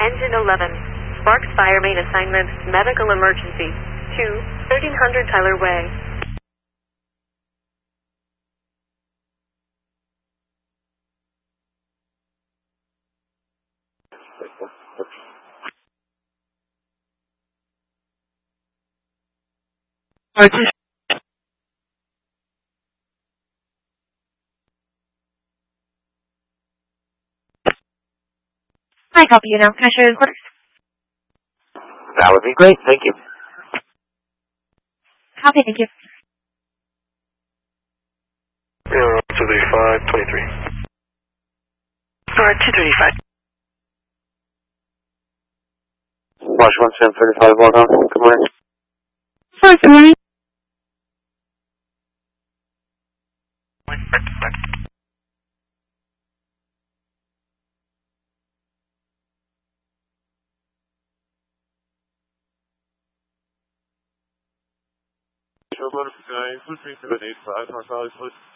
Engine 11. Sparks Fire Main Assignment, Medical Emergency. 1300 Tyler Way. I copy you now. Can I show you the quarters? That would be great. Thank you. Copy, thank you. 235, 23. Alright, 235. Wash 1735, well done. Good morning. Sorry, good morning. Show motor for 9, 23785, North Valley, please.